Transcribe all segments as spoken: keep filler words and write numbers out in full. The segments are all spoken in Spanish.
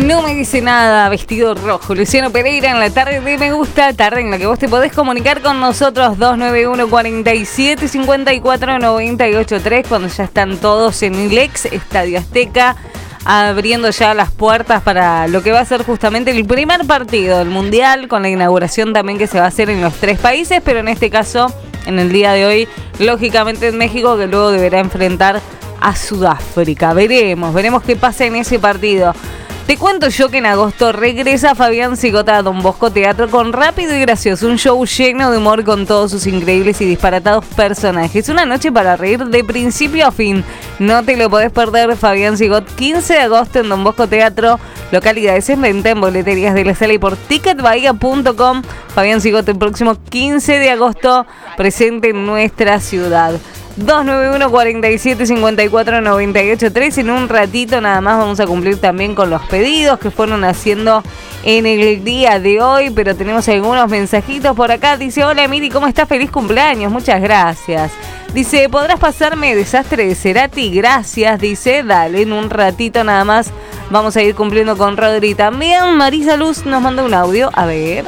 No me dice nada, vestido rojo. Luciano Pereira en la tarde de Me Gusta, tarde en la que vos te podés comunicar con nosotros. Dos nueve uno, cuatro siete, cinco cuatro, nueve ocho tres, cuando ya están todos en I L E X, Estadio Azteca, abriendo ya las puertas para lo que va a ser justamente el primer partido del Mundial, con la inauguración también que se va a hacer en los tres países, pero en este caso, en el día de hoy, lógicamente en México, que luego deberá enfrentar a Sudáfrica. Veremos, veremos qué pasa en ese partido. Te cuento yo que en agosto regresa Fabián Sigota a Don Bosco Teatro con Rápido y Gracioso, un show lleno de humor con todos sus increíbles y disparatados personajes. Una noche para reír de principio a fin. No te lo podés perder, Fabián Sigot, quince de agosto en Don Bosco Teatro, localidades en venta en boleterías de la sala y por ticket bahía punto com. Fabián Sigot el próximo quince de agosto, presente en nuestra ciudad. Dos nueve uno, cuatro siete, cinco cuatro, nueve ocho tres. En un ratito nada más vamos a cumplir también con los pedidos que fueron haciendo en el día de hoy, pero tenemos algunos mensajitos por acá. Dice: hola Miri, ¿cómo estás? Feliz cumpleaños, muchas gracias. Dice: ¿podrás pasarme Desastre de Cerati? Gracias, dice. Dale, en un ratito nada más vamos a ir cumpliendo con Rodri también. Marisa Luz nos manda un audio, a ver.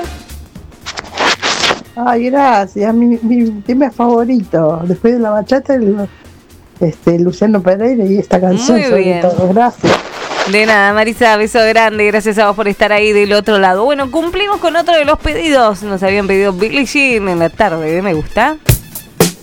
Ay, gracias, mi, mi tema favorito. Después de la bachata, el, este, Luciano Pereira y esta canción. Muy bien. Sobre todo. Gracias. De nada, Marisa, beso grande. Gracias a vos por estar ahí del otro lado. Bueno, cumplimos con otro de los pedidos. Nos habían pedido Billie Jean en la tarde de Me Gusta.